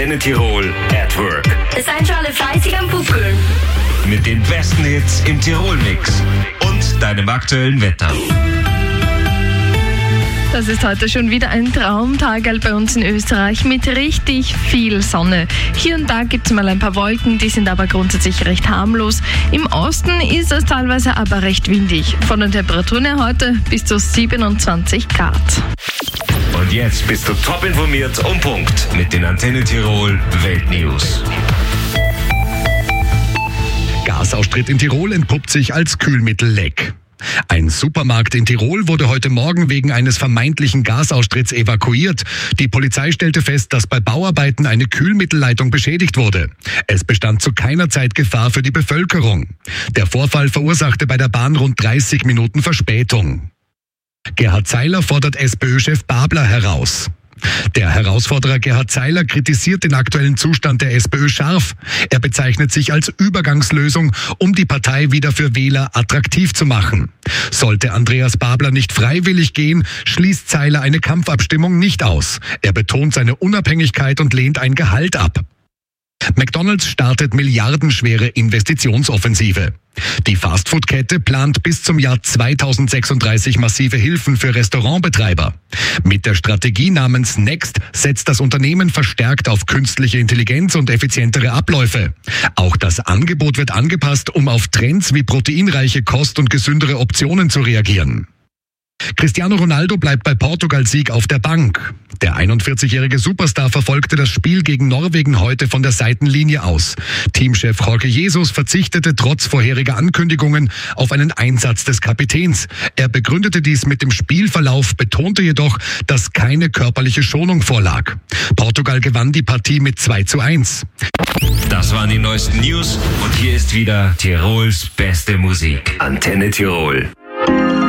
Antenne Tirol at Work. Seid schon alle fleißig am Pupkeln. Mit den besten Hits im Tirol-Mix und deinem aktuellen Wetter. Das ist heute schon wieder ein Traumtag bei uns in Österreich mit richtig viel Sonne. Hier und da gibt es mal ein paar Wolken, die sind aber grundsätzlich recht harmlos. Im Osten ist es teilweise aber recht windig. Von den Temperaturen her heute bis zu 27 Grad. Und jetzt bist du top informiert und Punkt mit den Antenne Tirol Weltnews. Gasaustritt in Tirol entpuppt sich als Kühlmittelleck. Ein Supermarkt in Tirol wurde heute Morgen wegen eines vermeintlichen Gasaustritts evakuiert. Die Polizei stellte fest, dass bei Bauarbeiten eine Kühlmittelleitung beschädigt wurde. Es bestand zu keiner Zeit Gefahr für die Bevölkerung. Der Vorfall verursachte bei der Bahn rund 30 Minuten Verspätung. Gerhard Zeiler fordert SPÖ-Chef Babler heraus. Der Herausforderer Gerhard Zeiler kritisiert den aktuellen Zustand der SPÖ scharf. Er bezeichnet sich als Übergangslösung, um die Partei wieder für Wähler attraktiv zu machen. Sollte Andreas Babler nicht freiwillig gehen, schließt Zeiler eine Kampfabstimmung nicht aus. Er betont seine Unabhängigkeit und lehnt ein Gehalt ab. McDonald's startet milliardenschwere Investitionsoffensive. Die Fastfood-Kette plant bis zum Jahr 2036 massive Hilfen für Restaurantbetreiber. Mit der Strategie namens Next setzt das Unternehmen verstärkt auf künstliche Intelligenz und effizientere Abläufe. Auch das Angebot wird angepasst, um auf Trends wie proteinreiche Kost und gesündere Optionen zu reagieren. Cristiano Ronaldo bleibt bei Portugal-Sieg auf der Bank. Der 41-jährige Superstar verfolgte das Spiel gegen Norwegen heute von der Seitenlinie aus. Teamchef Jorge Jesus verzichtete trotz vorheriger Ankündigungen auf einen Einsatz des Kapitäns. Er begründete dies mit dem Spielverlauf, betonte jedoch, dass keine körperliche Schonung vorlag. Portugal gewann die Partie mit 2:1. Das waren die neuesten News und hier ist wieder Tirols beste Musik. Antenne Tirol.